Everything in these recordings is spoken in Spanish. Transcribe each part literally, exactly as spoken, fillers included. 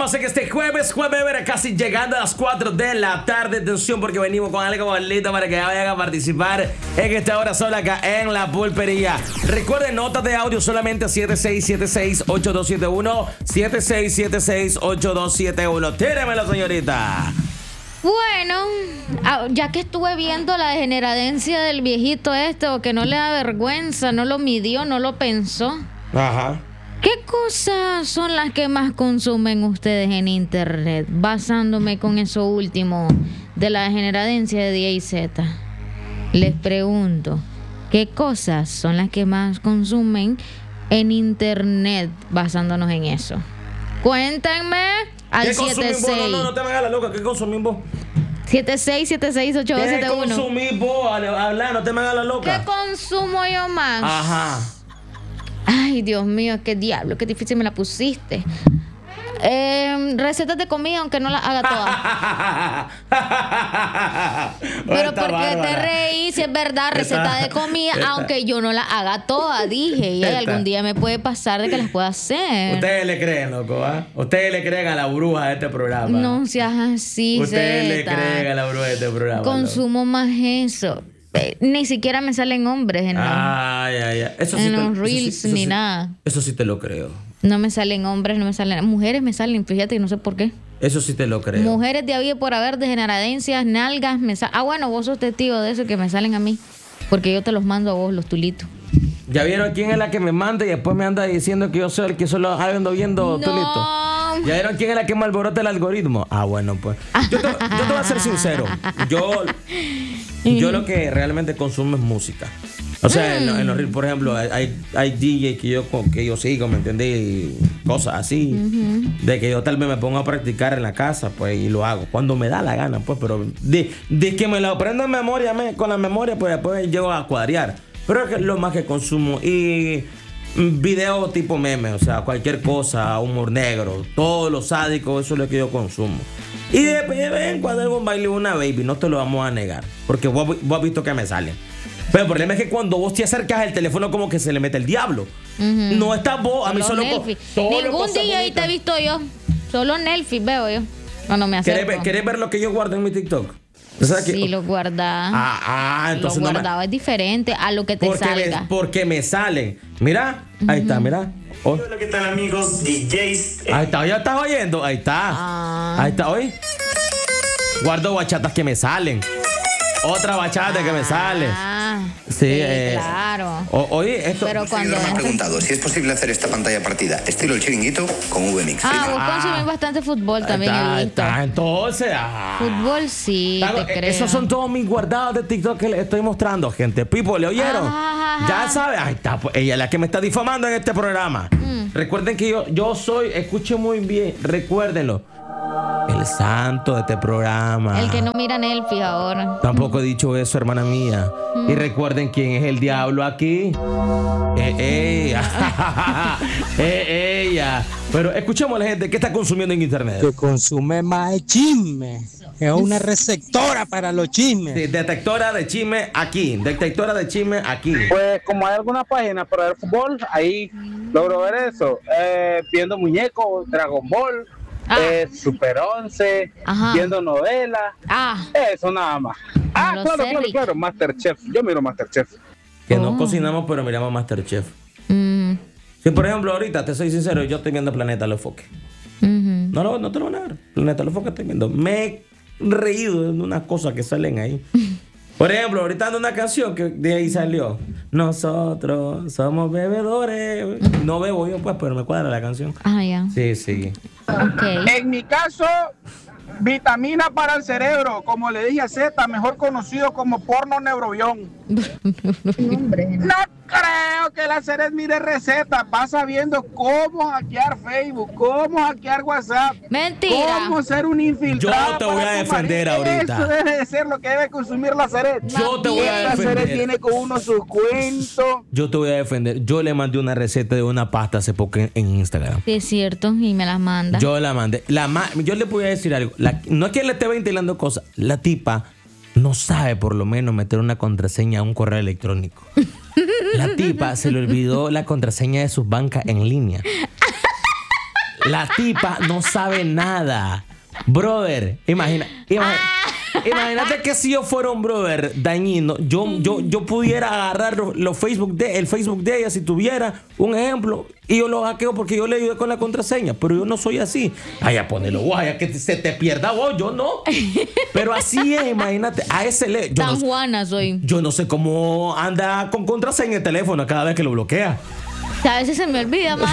estamos en este jueves, jueves, casi llegando a las cuatro de la tarde. Atención, porque venimos con algo bonito para que vayan a participar en esta hora sola acá en La Pulpería. Recuerden, notas de audio solamente siete seis siete seis, ocho dos siete uno, siete seis siete seis, ocho dos siete uno. Tíramelo, señorita. Bueno, ya que estuve viendo la degeneradencia del viejito este, o que no le da vergüenza, no lo midió, no lo pensó. Ajá. ¿Qué cosas son las que más consumen ustedes en internet? Basándome con eso último de la degeneradencia de D J Z. Les pregunto, ¿qué cosas son las que más consumen en internet basándonos en eso? Cuéntenme al siete seis. No, no, no te me hagas la loca. ¿Qué consumís vos? siete seis siete seis, ocho dos siete uno. ¿Qué consumís vos? Habla, no te me hagas la loca. ¿Qué consumo yo más? Ajá. Ay, Dios mío, qué diablo, qué difícil me la pusiste. Eh, recetas de comida, aunque no las haga todas. Pero ¿por qué te reí? Si es verdad, recetas de comida, esta, aunque yo no las haga todas, dije. Y algún día me puede pasar de que las pueda hacer. Ustedes le creen, loco, ¿ah? ¿eh? Ustedes le creen a la bruja de este programa. No seas así, Ustedes Zeta. le creen a la bruja de este programa. Consumo loco. más eso. Eh, ni siquiera me salen hombres en, ay, ay, ay. Eso en sí los te, reels eso sí, eso ni sí, nada. Eso sí te lo creo. No me salen hombres, no me salen mujeres, me salen, fíjate, no sé por qué. Eso sí te lo creo. Mujeres de había por haber, degeneradencias, nalgas, me sal... Ah, bueno, vos sos testigo de eso, que me salen a mí, porque yo te los mando a vos, los tulitos. ¿Ya vieron quién es la que me manda y después me anda diciendo que yo soy el que solo ando viendo no. tulitos? ¿Ya vieron quién es la que me alborota el algoritmo? Ah, bueno, pues. Yo te, yo te voy a ser sincero. Yo, yo lo que realmente consumo es música. O sea, mm. en, en los reels, por ejemplo, hay, hay D Js que yo, que yo sigo, ¿me entendés? Y cosas así. Uh-huh. De que yo tal vez me pongo a practicar en la casa, pues, y lo hago. Cuando me da la gana, pues, pero de, de que me lo aprendo en memoria, me, con la memoria, pues después llego a cuadrear. Pero es lo más que consumo. Y video tipo meme, o sea, cualquier cosa, humor negro, todo lo sádico, eso es lo que yo consumo. Y de vez en cuando algún baile una baby, no te lo vamos a negar, porque vos, vos has visto que me salen. Pero el problema es que cuando vos te acercas al teléfono, como que se le mete el diablo. Uh-huh. No estás vos, a mí solo. Co- Ningún D J te he visto yo, solo Nelfi veo yo. Cuando me acerco. ¿Querés, ¿Querés ver lo que yo guardo en mi TikTok? O sea, sí, que, lo guardás. Ah, ah, entonces lo guardaba no me... es diferente a lo que te porque salga. Me, porque me salen. Mira, uh-huh. Ahí está, mira. Oh. Hola, ¿qué tal, amigos? D Js. Ahí está, ya estás oyendo. Ahí está. Ah. Ahí está, hoy. Guardo bachatas que me salen. Otra bachata ah. que me sale. Sí, sí eh, claro. O, oye, esto. Pero cuando me han preguntado si es posible hacer esta pantalla partida estilo el chiringuito con V Mix. Ah, vos ah, consumís bastante fútbol también. Está, he visto. Está, entonces. Ah, fútbol sí, está, te creo. Esos son todos mis guardados de TikTok que les estoy mostrando, gente. Pipo, ¿le oyeron? Ah, ya sabes. Ahí está, pues, ella es la que me está difamando en este programa. Mm. Recuerden que yo, yo soy, escuchen muy bien, recuérdenlo. El santo de este programa. El que no mira Nelfi ahora. Tampoco he dicho eso, hermana mía. Mm. Y recuerden quién es el diablo aquí. Eh, ella. eh, ella. Pero escuchemos a la gente que está consumiendo en internet. Que consume más chisme. Es una receptora para los chismes. Sí, detectora de chisme aquí. Detectora de chisme aquí. Pues como hay alguna página para ver fútbol, ahí logro ver eso. Eh, viendo muñecos, Dragon Ball. Ah. Eh, Super once, ajá. Viendo novelas, ah. Eso nada más. Ah, no claro, claro, claro, Masterchef. Yo miro Masterchef. Que oh. no cocinamos, pero miramos Masterchef. Mm. Si por ejemplo ahorita, te soy sincero, yo estoy viendo Planeta Los Foques. Uh-huh. No, no, no te lo van a ver. Planeta Los Foques estoy viendo. Me he reído de unas cosas que salen ahí. Por ejemplo, ahorita ando una canción que de ahí salió. Nosotros somos bebedores. Uh-huh. No bebo yo, pues, pero me cuadra la canción. Ah, ya. Sí, sí. Okay. En mi caso, vitamina para el cerebro, como le dije a Z, mejor conocido como porno neurobión. No creo que la Ceres mire recetas, pasa viendo cómo hackear Facebook, cómo hackear WhatsApp. Mentira. Cómo ser un infiltrado. Yo te voy a defender ahorita. Eso debe de ser lo que debe consumir la Ceres. Yo te voy a defender. La Ceres viene con uno sus cuentos. Yo te voy a defender. Yo le mandé una receta de una pasta hace poco en, en Instagram. Sí, es cierto, y me la manda. Yo la mandé. La ma- yo le voy a decir algo. La, no es que le esté ventilando cosas. La tipa no sabe por lo menos meter una contraseña a un correo electrónico. La tipa se le olvidó la contraseña de sus bancas en línea. La tipa no sabe nada. Brother, imagina, imagina imagínate que si yo fuera un brother dañino, yo, yo, yo pudiera agarrar los, los Facebook de, el Facebook de ella si tuviera un ejemplo y yo lo hackeo porque yo le ayudé con la contraseña, pero yo no soy así. Ay, a ponerlo, guay, que se te pierda vos, yo no. Pero así es, imagínate, a ese le. Yo Tan no, Juana soy. Yo no sé cómo anda con contraseña el teléfono cada vez que lo bloquea. A veces se me olvida más.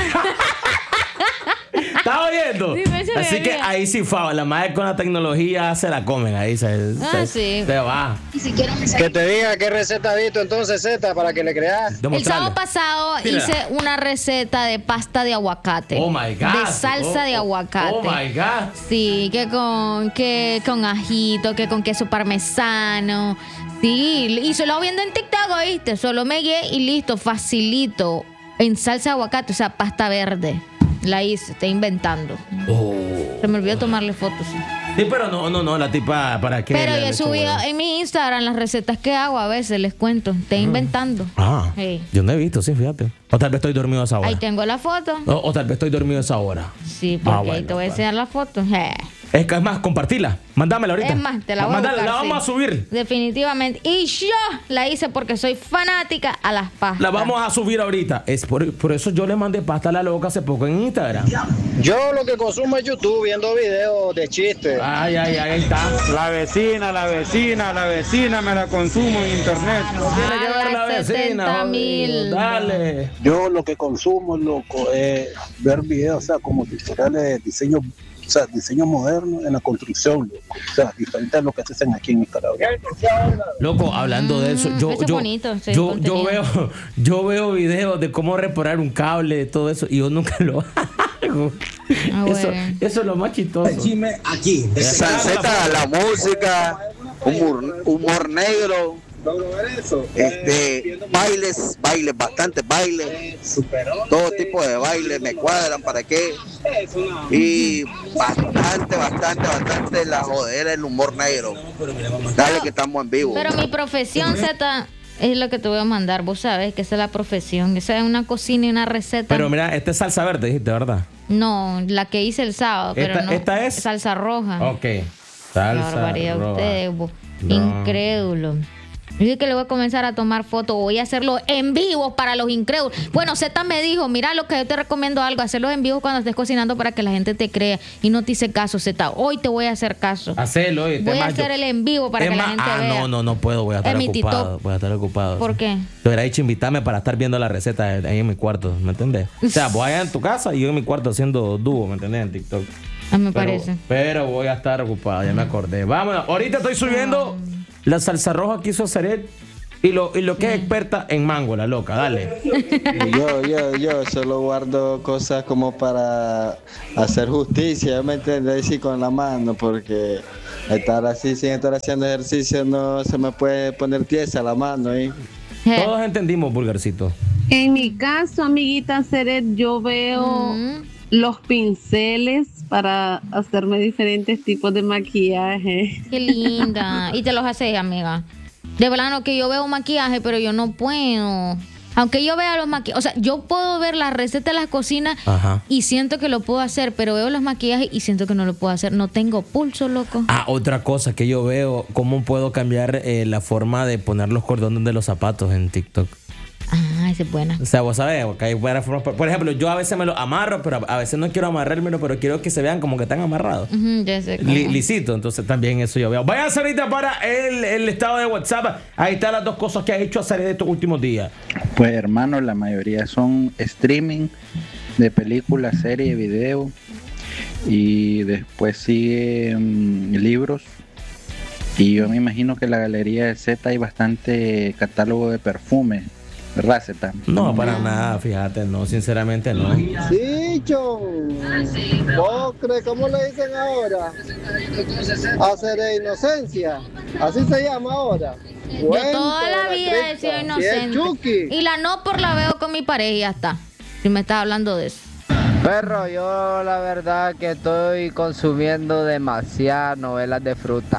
¿Estás oyendo? Sí, me se Así me que olvida. ahí sí, fa, la madre con la tecnología se la comen, ahí se, Ah, se, sí. se va. Que te diga qué receta has visto entonces, Z, para que le creas. El Demostrarle. sábado pasado Mira. hice una receta de pasta de aguacate. Oh my God. De salsa Oh, de oh, aguacate. Oh my God. Sí, que con, que con ajito, que con queso parmesano. Sí, y solo viendo en TikTok, ¿oíste? Solo me guié y listo, facilito. En salsa de aguacate, o sea, pasta verde. La hice, estoy inventando. Oh. Se me olvidó tomarle fotos. Sí, pero no, no, no, la tipa, ¿para qué? Pero le- yo he le subido echo huevo? en mi Instagram las recetas que hago a veces, les cuento. Estoy inventando. Ah, Sí. yo no he visto, sí, fíjate. O tal vez estoy dormido a esa hora. Ahí tengo la foto. O, o tal vez estoy dormido a esa hora. Sí, porque Ah, ahí bueno, te voy a pues. enseñar la foto. Je. Es que es más, compartila. Mándamela ahorita. Es más, te la voy a Mándala, buscar, la vamos sí. a subir. Definitivamente. Y yo la hice porque soy fanática a las pastas. La vamos a subir ahorita. Es por, por eso yo le mandé pasta a la loca hace poco en Instagram. Yo lo que consumo es YouTube, viendo videos de chistes. Ay, ay, ay, ahí está. La vecina, la vecina, la vecina me la consumo en internet. Tiene que ver la A las vecina. setenta mil. jodido. Dale. Yo lo que consumo, loco, es ver videos, o sea, como tutoriales de diseño, o sea, diseño moderno en la construcción, loco. O sea, diferente a lo que se hacen aquí en Nicaragua. Loco, hablando de eso, yo, eso es yo, bonito, ese yo, yo contenido. veo, yo veo videos de cómo reparar un cable, todo eso, y yo nunca lo hago. Ah, eso, bueno. eso es lo más chistoso. Aquí. Salseta, la música, humor, humor negro, este, bailes, bailes, bastantes bailes, todo tipo de bailes me cuadran, ¿para qué? Y bastante, bastante, bastante la jodera, el humor negro. Dale que estamos en vivo. Pero mi profesión, Z, es lo que te voy a mandar. Vos sabes que esa es la profesión. Esa es una cocina y una receta. Pero mira, esta es salsa verde, dijiste, ¿verdad? No, la que hice el sábado. Pero Esta- no. esta es- Salsa roja. Ok. Qué Salsa barbaridad, roja. ustedes, bo- No. incrédulo. Dije que le voy a comenzar a tomar fotos, voy a hacerlo en vivo para los incrédulos. Bueno, Z me dijo, mira lo que yo te recomiendo algo, hacerlo en vivo cuando estés cocinando para que la gente te crea y no te hice caso, Z. Hoy te voy a hacer caso. Hacelo, oye, Voy a más, hacer yo- el en vivo para es que la más- gente ah, vea. no, no, no puedo, voy a estar En mi ocupado. TikTok. Voy a estar ocupado. ¿Por qué? Te hubiera dicho invitarme para estar viendo la receta ahí en mi cuarto, ¿me entendés? O sea, voy allá en tu casa y yo en mi cuarto haciendo dúo, ¿me entendés? En TikTok. Ah, me Pero- parece. Pero voy a estar ocupado, ya me acordé. Vámonos, ahorita estoy subiendo la salsa roja que hizo Zaret y lo, y lo que es experta en mango, la loca, dale. Yo, yo, yo solo guardo cosas como para hacer justicia, ¿me entiendes? Sí, con la mano, porque estar así sin estar haciendo ejercicio no se me puede poner tiesa la mano, ¿eh? Je. Todos entendimos, Vulgarcito. En mi caso, amiguita Ceret, yo veo Mm. los pinceles para hacerme diferentes tipos de maquillaje. Qué linda. Y te los haces, amiga. De verdad, no, que yo veo maquillaje, pero yo no puedo. Aunque yo vea los maquillajes, o sea, yo puedo ver las recetas de la cocina Ajá. y siento que lo puedo hacer, pero veo los maquillajes y siento que no lo puedo hacer. No tengo pulso, loco. Ah, otra cosa que yo veo, cómo puedo cambiar eh, la forma de poner los cordones de los zapatos en TikTok. Ah, esa es buena. O sea, vos sabés, que hay buenas formas. Por por ejemplo, yo a veces me los amarro, pero a veces no quiero amarrármelo, pero quiero que se vean como que están amarrados. Ujú, ya sé cómo. Li- lisito, entonces también eso yo veo. Váyanse ahorita para el, el estado de WhatsApp. Ahí están las dos cosas que ha hecho hacer de estos últimos días. Pues hermano, la mayoría son streaming de películas, series, video. Y después sigue mm, libros. Y yo me imagino que en la galería de Z hay bastante catálogo de perfumes. ¿Verdad, Z? No, para nada, fíjate, no, sinceramente no. Sí, Chon. ¿Vos crees cómo le dicen ahora? Hacer de inocencia. Así se llama ahora. Yo toda la vida he sido inocente. Y la no por la veo con mi pareja y ya está. Si me estás hablando de eso. Perro, yo la verdad que estoy consumiendo demasiadas novelas de fruta.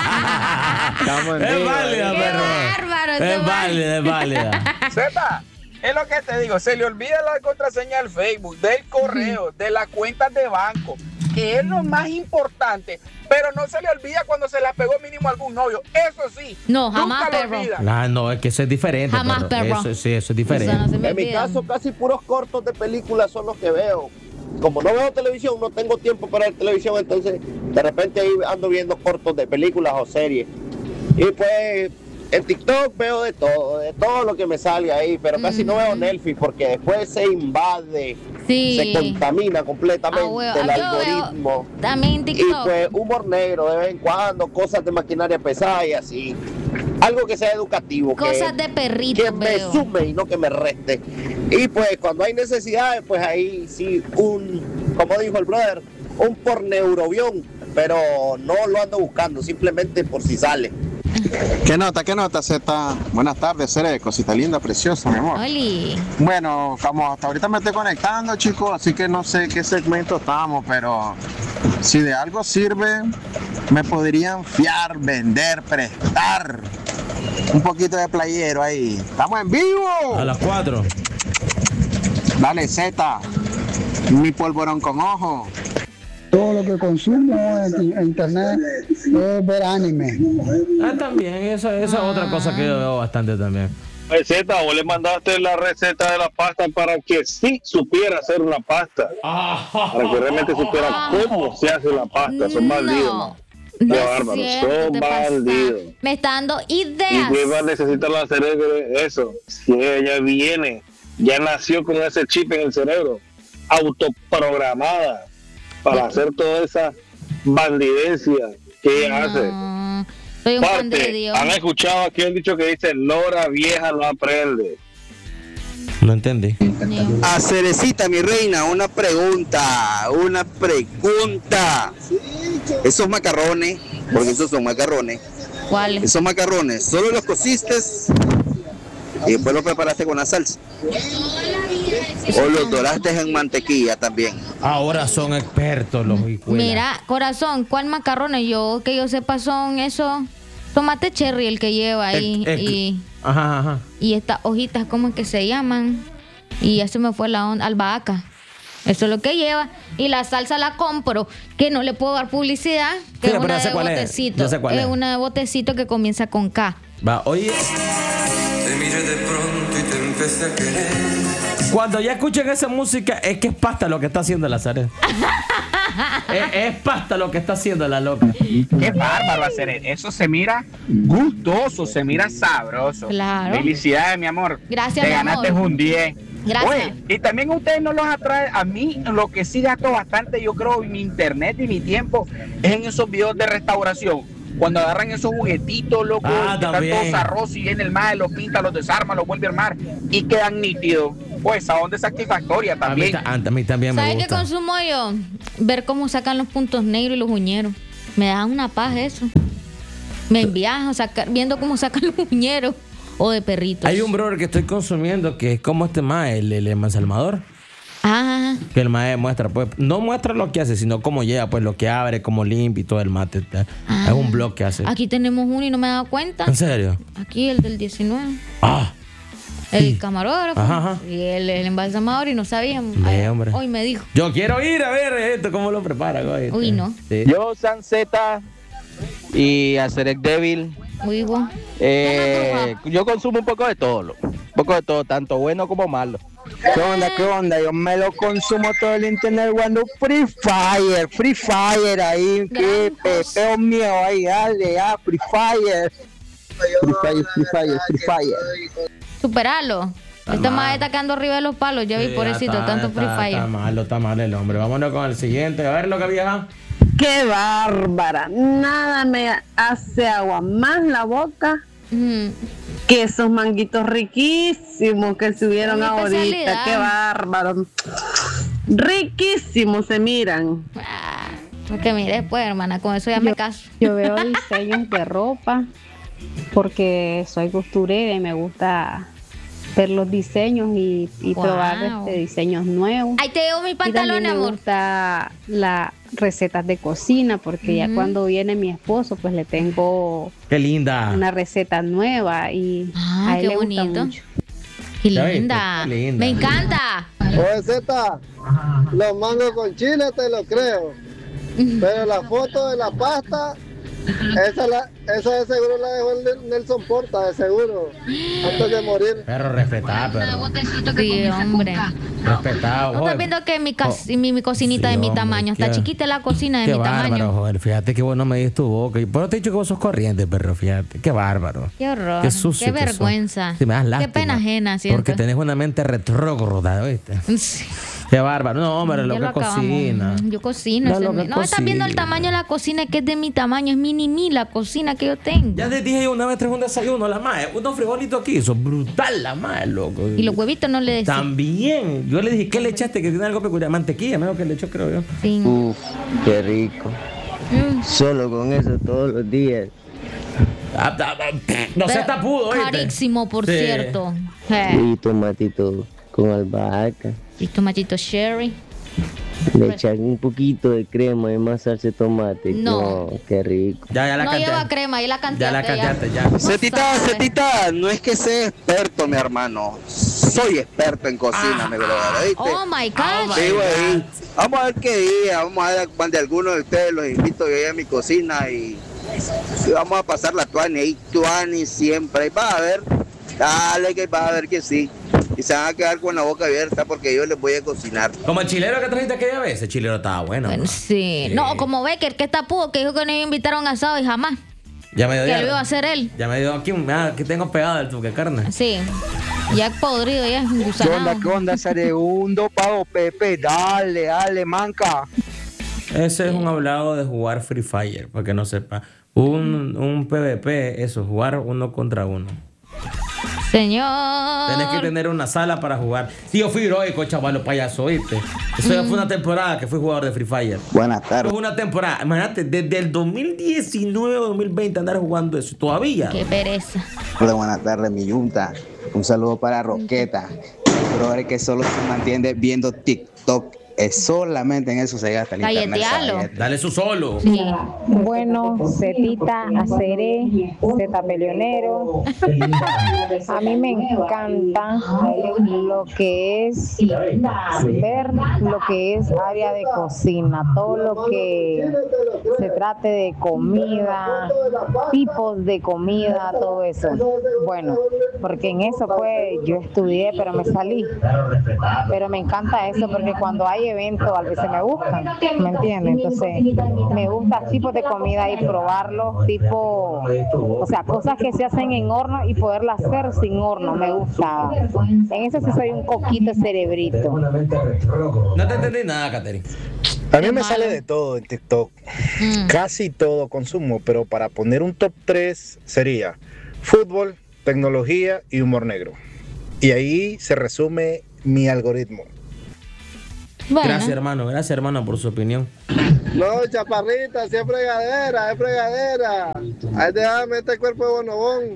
Estamos en Es vivo, válida, ¿eh? perro. bárbaro, Es este válida, es válida. Z, Es lo que te digo, se le olvida la contraseña del Facebook, del correo, de las cuentas de banco, que es lo más importante, pero no se le olvida cuando se la pegó mínimo a algún novio. Eso sí. No, jamás, nunca lo perro. olvida. Ah, no, es que eso es diferente. Jamás, perro. Eso, sí, eso es diferente. Eso no se me En mi olvida. caso, casi puros cortos de películas son los que veo. Como no veo televisión, no tengo tiempo para ver televisión, entonces de repente ahí ando viendo cortos de películas o series. Y pues en TikTok veo de todo, de todo lo que me sale ahí, pero casi no veo Netflix porque después se invade, Sí. se contamina completamente Ah, huevo. el Yo algoritmo. veo también Y TikTok. pues humor negro de vez en cuando, cosas de maquinaria pesada y así. Algo que sea educativo. Cosas que, de perritos que me veo. sume y no que me reste. Y pues cuando hay necesidades, pues ahí sí un, como dijo el brother, un porneurobión, pero no lo ando buscando, simplemente por si sale. ¿Qué nota, qué nota, Zeta? Buenas tardes, Cere, cosita linda, preciosa, mi amor. Oli. Bueno, como hasta ahorita me estoy conectando, chicos, así que no sé qué segmento estamos, pero si de algo sirve, me podrían fiar, vender, prestar un poquito de playero ahí. ¡Estamos en vivo! A las cuatro. Dale, Zeta, mi polvorón con ojo. Todo lo que consumo en, en internet es ver anime. Ah, también, esa, esa es otra cosa que yo veo bastante también. Receta, vos le mandaste la receta de la pasta para que sí supiera hacer una pasta. Para que realmente supiera cómo se hace la pasta. Son bandidos. Qué No es bárbaro, cierto, son te pasa. bandidos. Me está dando ¿Y ideas. qué va a necesitar la cerebro? Eso, si ella viene, ya nació con ese chip en el cerebro, autoprogramada para hacer toda esa bandidencia que ella hace. Soy un pan de Parte, Dios. han escuchado aquí el dicho que dice, lora vieja no aprende. No entendí. A Cerecita, mi reina, una pregunta, una pregunta. Esos macarrones, porque esos son macarrones. ¿Cuáles? Esos macarrones, ¿solo los cociste y después los preparaste con la salsa? ¿O los doraste en mantequilla también? Ahora son expertos los hijuelas. Mira, corazón, ¿cuál macarrones? Yo, que yo sepa, son esos tomate cherry el que lleva ahí. Eh, eh, y, Ajá, ajá. y estas hojitas, ¿cómo es que se llaman? Y ya se me fue la onda. Albahaca. Eso es lo que lleva. Y la salsa la compro, que no le puedo dar publicidad, que Sí, es pero una ya sé de cuál es. botecito. Ya sé cuál es es. una de botecito que comienza con K. Va, oye. Te miré de pronto y te empecé a querer. Cuando ya escuchen esa música, es que es pasta lo que está haciendo la Zaret. es, es pasta lo que está haciendo la loca. Qué bárbaro hacer eso. Se mira gustoso, se mira sabroso. Claro. Felicidades, mi amor. Gracias, Te mi ganaste amor. un diez. Gracias. Oye, y también a ustedes no los atrae. A mí, lo que sí gasto bastante, yo creo, mi internet y mi tiempo, es en esos videos de restauración. Cuando agarran esos juguetitos, loco, Ah, que están también. todos arroz y viene el mae, los pinta, los desarma, los vuelve a armar y quedan nítidos. Pues esa onda es satisfactoria A mí, también. ta- a mí también me ¿Sabes qué gusta. consumo yo? Ver cómo sacan los puntos negros y los uñeros. Me da una paz eso. Me enviaja sacar, viendo cómo sacan los uñeros o de perritos. Hay un brother que estoy consumiendo que es como este mae, el, el emasalmador. Ah, Que el mae muestra, pues, no muestra lo que hace, sino cómo llega, pues, lo que abre, cómo limpia y todo el mate. Ah. Es un blog que hace. aquí tenemos uno y no me he dado cuenta. ¿En serio? Aquí el del diecinueve. Ah, El camarógrafo. Ajá, ajá. Y el, el embalsamador y no sabíamos. Ve, Ay, hombre. Hoy me dijo. yo quiero ir a ver esto, cómo lo preparan, güey. Uy, no. Sí. Yo, Sanseta y Acerec Débil. Uy, vos. Eh, yo consumo un poco de todo, lo- un poco de todo, tanto bueno como malo. ¿Qué onda? ¿Qué onda? Yo me lo consumo todo el internet jugando Free Fire, Free Fire ahí, que pepeo mío ahí, dale, ya, Free Fire. Free Fire, Free Fire, Free Fire. Superalo. Está Este mal. mae está quedando arriba de los palos. Ya vi, Sí, pobrecito, está- tanto está- Free Fire. Está malo, está mal el hombre. Vámonos con el siguiente. A ver lo que vieja. Qué bárbara. Nada me hace agua más la boca que esos manguitos riquísimos que subieron Es mi ahorita. especialidad. Qué bárbaro. Riquísimos se miran. Porque mire, pues, hermana, con eso ya me caso. Yo veo diseños de ropa porque soy costurera y me gusta ver los diseños y, y Wow. probar este, diseños nuevos. Ahí te llevo mi Y pantalón, también me amor. gusta las recetas de cocina porque ya Ujú. cuando viene mi esposo pues le tengo Qué linda. una receta nueva y Ah, a él qué le gusta bonito. mucho. Qué linda. Qué linda. Me encanta. Oye, Zeta, los mangos con chile te lo creo. Pero la foto de la pasta, esa, la, esa de seguro la dejó el Nelson Porta, de seguro. Antes de morir. Perro, respetá, perro. Sí, hombre. Respetado. No estoy viendo que mi, cas- Oh. mi, mi cocinita Sí, de mi hombre, tamaño. Está qué- chiquita la cocina de Qué mi bárbaro, tamaño. joder. Fíjate que bueno me dices tu boca. Y por eso te he dicho que vos sos corriente, perro. Fíjate. Qué bárbaro. Qué horror. Qué sucio Qué que sos. vergüenza. Sí, me das Qué lástima. pena ajena siento. Porque tenés una mente retrógrada, ¿viste? Sí. Qué bárbaro. No, hombre, lo Ya que acabamos. cocina. Yo cocino. No, ese lo es que mi- no, estás viendo el cocina. tamaño de la cocina que es de mi tamaño. Es mini mí la cocina que yo tengo. Ya te dije yo una vez traje un desayuno, la madre. Unos frijolitos aquí. Eso es brutal, la madre, loco. Y los huevitos no le decís. También. Yo le dije, ¿qué le echaste? Que tiene algo peculiar. Mantequilla, menos que le echó, creo yo. Sí. Uf, qué rico. Mm. Solo con eso todos los días. Ah, ah, ah, No se Pero tapudo, ¿oíste? carísimo, por Sí. cierto. Eh. Y tomatito con albahaca. Y tomatito cherry. Le echan un poquito de crema y más salsa de tomate. No. No, qué rico. Ya, ya No lleva crema, y la cantidad. Ya la cantaste, ya. Cetita, Cetita, no es que sea experto, mi hermano. Soy experto en cocina, mi brother, ¿viste? Oh my God. Sí, güey. Vamos a ver qué día, vamos a ver cuando de alguno de ustedes los invito yo a mi cocina y, y vamos a pasar la tuani ahí, tuani siempre. Y vas a ver, dale que vas a ver que sí. Y se van a quedar con la boca abierta porque yo les voy a cocinar. Como el chilero que trajiste aquella vez. Ese chilero estaba bueno. Bueno, ¿no? sí. No, como Becker, que está pudo, que dijo que no iba a invitar a un asado y jamás. Ya me dio. Que ya- lo iba a hacer él. Ya me dio aquí un. Ah, que tengo pegado el tuque carne. Sí. Ya es podrido, ya es ¿Qué onda? gusanado. ¿Qué onda? Segundo pago, Pepe. Dale, dale, manca. Ese es un hablado de jugar Free Fire, para que no sepa. Un, un PvP, eso, jugar uno contra uno. Señor. Tenés que tener una sala para jugar. Sí, yo fui heroico, chaval, los payasos, ¿oíste? Eso ya fue una temporada que fui jugador de Free Fire. Buenas tardes. Fue una temporada. Imagínate, desde el dos mil diecinueve o dos mil veinte andar jugando eso. Todavía. Qué pereza. Hola, buenas tardes, mi yunta. Un saludo para Roqueta. El brother que solo se mantiene viendo TikTok. Es solamente en eso se gasta el internet. Galletealo. ¿sabes? Dale su solo. Bueno, Zetita, Aceré, Zeta Peleonero. A mí me encanta lo que es ver lo que es área de cocina, todo lo que se trate de comida, tipos de comida, todo eso. Bueno, porque en eso pues yo estudié, pero me salí. Pero me encanta eso porque cuando hay eventos a veces me buscan, ¿me entiendes? Entonces me gusta tipos de comida y probarlos, tipo, o sea, cosas que se hacen en horno y poderlas hacer sin horno, me gusta. En eso sí soy un coquito cerebrito. No te entendí nada, Katherine. A mí me sale de todo en TikTok. Casi todo consumo, pero para poner un top tres sería fútbol, tecnología y humor negro. Y ahí se resume mi algoritmo. Bueno. Gracias, hermano. Gracias, hermano, por su opinión. No, chaparrita, si es fregadera, es fregadera. Ahí déjame este cuerpo de bonobón.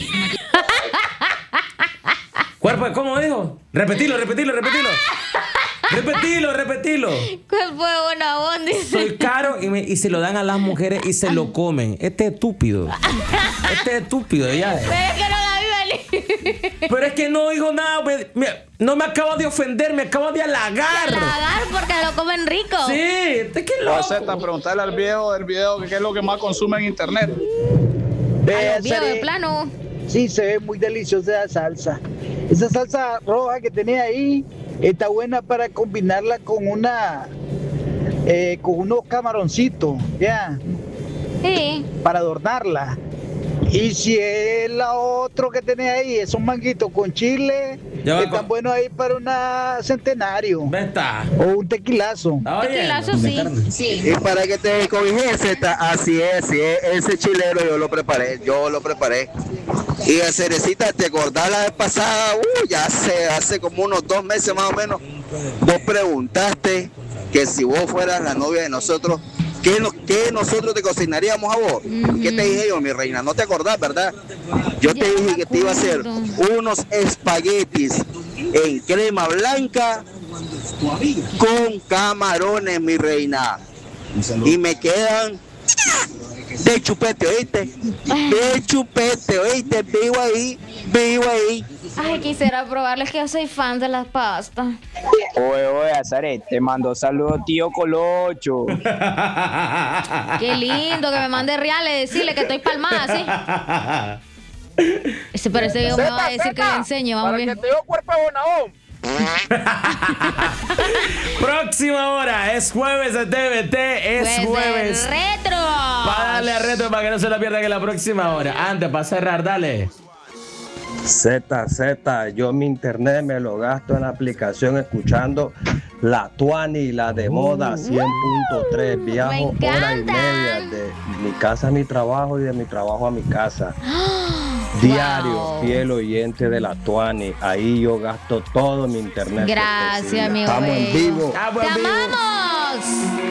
Cuerpo, ¿cómo dijo? Repetilo, repetilo, repetilo. Repetilo, repetilo. Cuerpo de Bonabón, dice. Soy caro y, me- y se lo dan a las mujeres y se lo comen. Este es estúpido. Este es estúpido, ya. Pero es que no la vi venir. Pero es que no dijo nada. me- me- no me acabo de ofender, me acabo de halagar. Halagar porque lo comen rico. Sí, este que loco. Acepta preguntarle al viejo del video que qué es lo que más consume en internet. A los viejos de plano. Sí, se ve muy deliciosa esa salsa. Esa salsa roja que tenés ahí está buena para combinarla con una, eh, con unos camaroncitos, ya, Sí. para adornarla. Y si es la otro que tenés ahí, esos manguitos con chile, Ya va, están con- buenos ahí para una centenario. Está. O un tequilazo. Tequilazo sí. Sí. Y para que te cobijes, Zeta, así es, así es, ese chilero yo lo preparé, yo lo preparé. Y a Cerecita, ¿te acordás la vez pasada? Uh, ya hace, hace como unos dos meses más o menos, vos preguntaste que si vos fueras la novia de nosotros, ¿qué, no- qué nosotros te cocinaríamos a vos? ¿Qué te dije yo, mi reina? No te acordás, ¿verdad? Yo te dije que te iba a hacer unos espaguetis en crema blanca con camarones, mi reina. Y me quedan de chupete, ¿oíste? De chupete, ¿oíste? Vivo ahí, vivo ahí. Ay, quisiera probarles que yo soy fan de las pastas. Oye, oye, Azaret, te mando saludos, tío Colocho. Qué lindo que me mande reales, decirle que estoy palmada, ¿sí? Ese parece que me va a decir que le enseñe, vamos Para bien. que te dio cuerpo de bonabón. Próxima hora, es jueves de T V T, es Pues jueves. de retro. Para darle a retro para que no se la pierdan en la próxima hora. Antes, para cerrar, dale. Z, Z, yo mi internet me lo gasto en la aplicación escuchando la Tuani, la de moda cien punto tres. Viajo hora y media de mi casa a mi trabajo y de mi trabajo a mi casa. Diario, Wow. fiel oyente de la Tuani. Ahí yo gasto todo mi internet. Gracias, porque sí, amigo estamos en bello. vivo. ¡Te amamos!